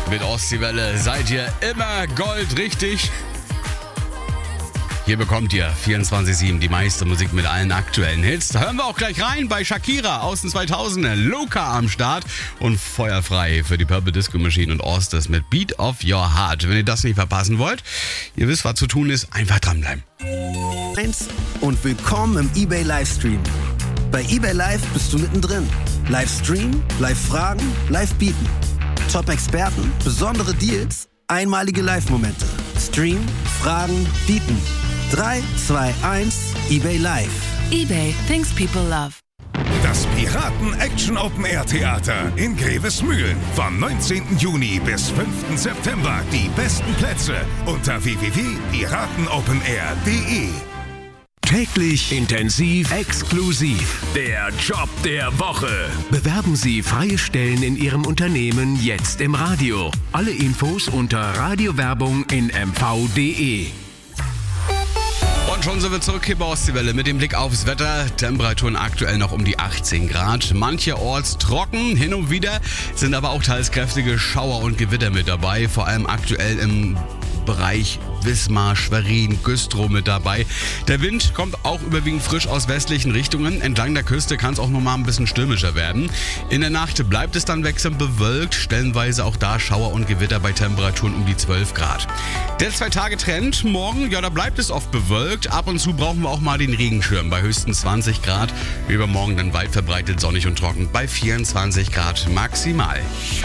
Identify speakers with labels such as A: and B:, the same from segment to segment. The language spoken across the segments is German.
A: Mit Ostseewelle seid ihr immer goldrichtig. Hier bekommt ihr 24/7 die meiste Musik mit allen aktuellen Hits. Da hören wir auch gleich rein bei Shakira aus den 2000ern. Luca am Start und feuerfrei für die Purple Disco Machine und Orstes mit Beat of Your Heart. Wenn ihr das nicht verpassen wollt, ihr wisst, was zu tun ist, einfach dranbleiben.
B: Und willkommen im eBay Livestream. Bei eBay Live bist du mittendrin. Livestream, Live-Fragen, Live-Bieten. Top-Experten, besondere Deals, einmalige Live-Momente. Stream, Fragen, Bieten. 3, 2, 1, eBay Live.
C: eBay, things people love.
D: Das Piraten-Action-Open-Air-Theater in Grevesmühlen. Vom 19. Juni bis 5. September. Die besten Plätze unter www.piratenopenair.de.
E: Täglich, intensiv, exklusiv. Der Job der Woche. Bewerben Sie freie Stellen in Ihrem Unternehmen jetzt im Radio. Alle Infos unter Radiowerbung in mv.de.
A: Und schon sind wir zurück hier bei Ostseewelle mit dem Blick aufs Wetter. Temperaturen aktuell noch um die 18 Grad. Mancherorts trocken, hin und wieder sind aber auch teils kräftige Schauer und Gewitter mit dabei. Vor allem aktuell im Bereich Wismar, Schwerin, Güstrow mit dabei. Der Wind kommt auch überwiegend frisch aus westlichen Richtungen. Entlang der Küste kann es auch nochmal ein bisschen stürmischer werden. In der Nacht bleibt es dann wechselnd bewölkt, stellenweise auch da Schauer und Gewitter bei Temperaturen um die 12 Grad. Der 2-Tage-Trend morgen, ja, da bleibt es oft bewölkt. Ab und zu brauchen wir auch mal den Regenschirm bei höchstens 20 Grad. Übermorgen dann weit verbreitet sonnig und trocken bei 24 Grad maximal.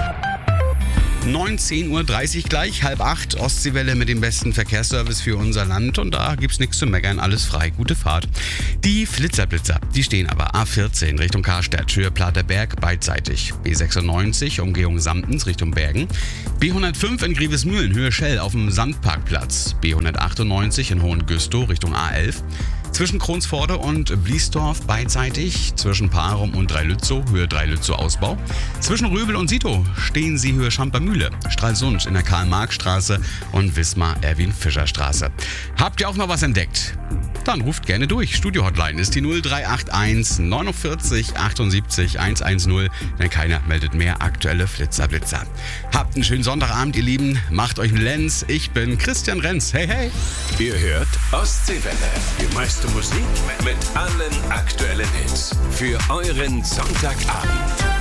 A: 19:30 Uhr gleich, 7:30, Ostseewelle mit dem besten Verkehrsservice für unser Land und da gibt's nichts zu meckern, alles frei, gute Fahrt. Die Flitzer, die stehen aber A14 Richtung Karstadt, Höhe Platerberg beidseitig, B96 Umgehung Samtens Richtung Bergen, B105 in Grevesmühlen, Höhe Schell auf dem Sandparkplatz, B198 in Hohengüstow Richtung A11, zwischen Kronsforde und Bliesdorf beidseitig, zwischen Parum und Dreilützow, Höhe Dreilützow Ausbau. Zwischen Röbel und Sito stehen sie Höhe Schampermühle, Stralsund in der Karl-Marx-Straße und Wismar-Erwin-Fischer-Straße. Habt ihr auch noch was entdeckt? Dann ruft gerne durch. Studio-Hotline ist die 0381 49 78 110, denn keiner meldet mehr aktuelle Flitzer. Habt einen schönen Sonntagabend, ihr Lieben. Macht euch einen Lenz. Ich bin Christian Renz. Hey, hey.
E: Ihr hört Ostseewelle. Die meiste Musik mit allen aktuellen Hits. Für euren Sonntagabend.